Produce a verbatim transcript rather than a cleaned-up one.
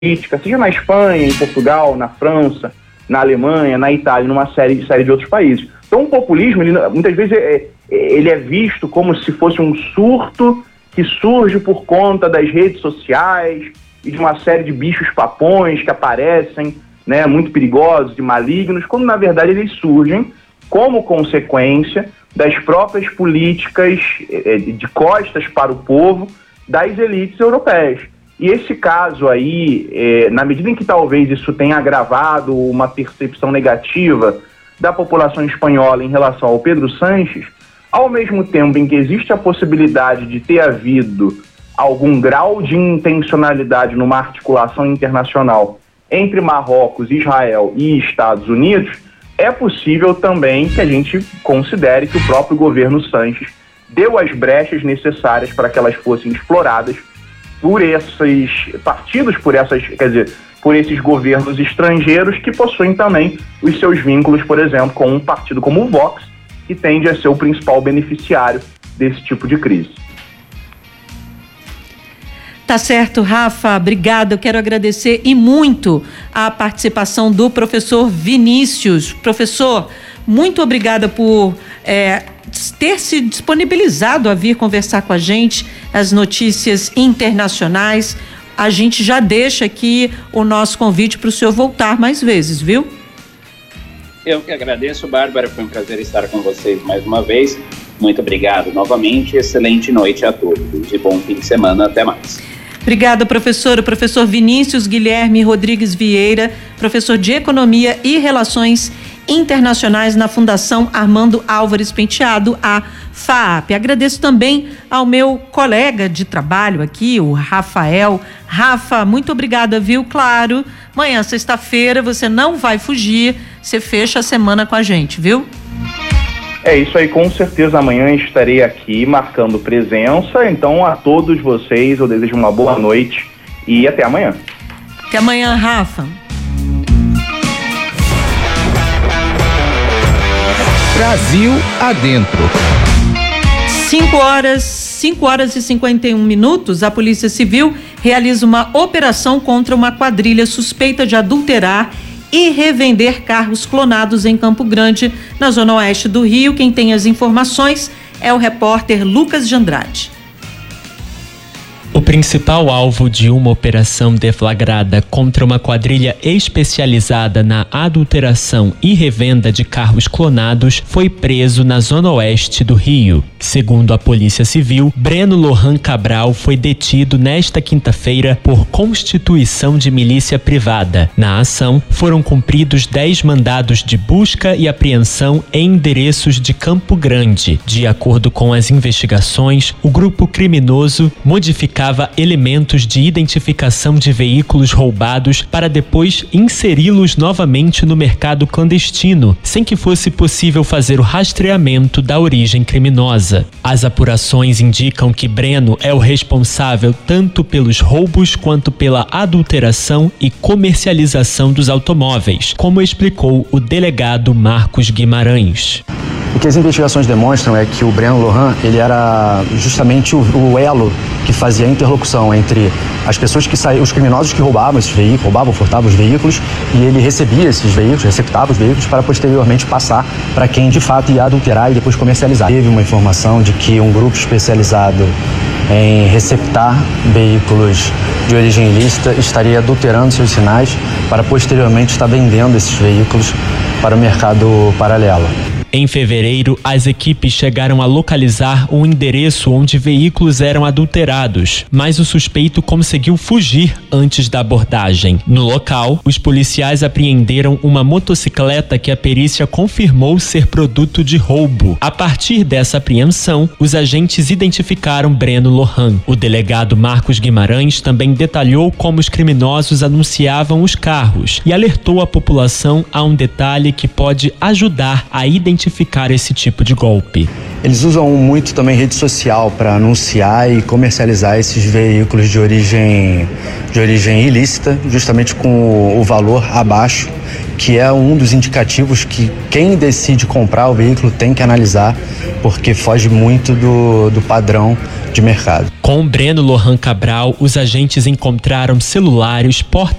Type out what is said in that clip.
política, seja na Espanha, em Portugal, na França, na Alemanha, na Itália, numa série, série de outros países. Então o populismo, ele, muitas vezes, é, ele é visto como se fosse um surto que surge por conta das redes sociais e de uma série de bichos papões que aparecem, né, muito perigosos e malignos, quando na verdade eles surgem como consequência das próprias políticas eh, de costas para o povo das elites europeias. E esse caso aí, eh, na medida em que talvez isso tenha agravado uma percepção negativa da população espanhola em relação ao Pedro Sánchez, ao mesmo tempo em que existe a possibilidade de ter havido algum grau de intencionalidade numa articulação internacional entre Marrocos, Israel e Estados Unidos, é possível também que a gente considere que o próprio governo Sánchez deu as brechas necessárias para que elas fossem exploradas por esses partidos, por essas, quer dizer, por esses governos estrangeiros que possuem também os seus vínculos, por exemplo, com um partido como o Vox, que tende a ser o principal beneficiário desse tipo de crise. Tá certo, Rafa, obrigada. Eu quero agradecer e muito a participação do professor Vinícius. Professor, muito obrigada por é, ter se disponibilizado a vir conversar com a gente as notícias internacionais. A gente já deixa aqui o nosso convite para o senhor voltar mais vezes, viu? Eu que agradeço, Bárbara, foi um prazer estar com vocês mais uma vez. Muito obrigado novamente, excelente noite a todos e bom fim de semana, até mais. Obrigada, professor. O professor Vinícius Guilherme Rodrigues Vieira, professor de Economia e Relações Internacionais na Fundação Armando Álvares Penteado, a FAAP. Agradeço também ao meu colega de trabalho aqui, o Rafael. Rafa, muito obrigada, viu? Claro, amanhã, sexta-feira, você não vai fugir, você fecha a semana com a gente, viu? É isso aí, com certeza amanhã estarei aqui marcando presença, então a todos vocês eu desejo uma boa noite e até amanhã. Até amanhã, Rafa. Brasil Adentro. cinco horas, cinco horas e cinquenta e um minutos, a Polícia Civil realiza uma operação contra uma quadrilha suspeita de adulterar e revender carros clonados em Campo Grande, na zona oeste do Rio. Quem tem as informações é o repórter Lucas de Andrade. O principal alvo de uma operação deflagrada contra uma quadrilha especializada na adulteração e revenda de carros clonados foi preso na zona oeste do Rio. Segundo a Polícia Civil, Breno Lohan Cabral foi detido nesta quinta-feira por constituição de milícia privada. Na ação, foram cumpridos dez mandados de busca e apreensão em endereços de Campo Grande. De acordo com as investigações, o grupo criminoso modificava elementos de identificação de veículos roubados para depois inseri-los novamente no mercado clandestino, sem que fosse possível fazer o rastreamento da origem criminosa. As apurações indicam que Breno é o responsável tanto pelos roubos quanto pela adulteração e comercialização dos automóveis, como explicou o delegado Marcos Guimarães. O que as investigações demonstram é que o Breno Lohan, ele era justamente o, o elo que fazia a interlocução entre as pessoas que saíam, os criminosos que roubavam esses veículos, roubavam, furtavam os veículos, e ele recebia esses veículos, receptava os veículos para posteriormente passar para quem de fato ia adulterar e depois comercializar. Teve uma informação de que um grupo especializado em receptar veículos de origem ilícita estaria adulterando seus sinais para posteriormente estar vendendo esses veículos para o mercado paralelo. Em fevereiro, as equipes chegaram a localizar um endereço onde veículos eram adulterados, mas o suspeito conseguiu fugir antes da abordagem. No local, os policiais apreenderam uma motocicleta que a perícia confirmou ser produto de roubo. A partir dessa apreensão, os agentes identificaram Breno Lohan. O delegado Marcos Guimarães também detalhou como os criminosos anunciavam os carros e alertou a população a um detalhe que pode ajudar a identificar identificar esse tipo de golpe. Eles usam muito também rede social para anunciar e comercializar esses veículos de origem, de origem ilícita, justamente com o valor abaixo, que é um dos indicativos que quem decide comprar o veículo tem que analisar, porque foge muito do, do padrão de mercado. Com Breno Lohan Cabral, os agentes encontraram celulares, porta